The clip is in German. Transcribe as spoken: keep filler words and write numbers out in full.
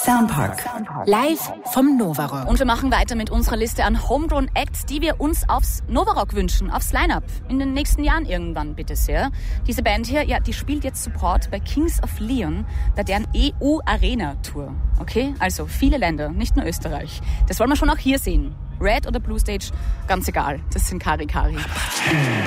Soundpark. Live vom Novarock. Und wir machen weiter mit unserer Liste an Homegrown Acts, die wir uns aufs Novarock wünschen, aufs Line-Up. In den nächsten Jahren irgendwann, bitte sehr. Diese Band hier, ja, die spielt jetzt Support bei Kings of Leon, bei deren E U-Arena-Tour. Okay? Also viele Länder, nicht nur Österreich. Das wollen wir schon auch hier sehen. Red oder Blue Stage, ganz egal. Das sind Kari Kari.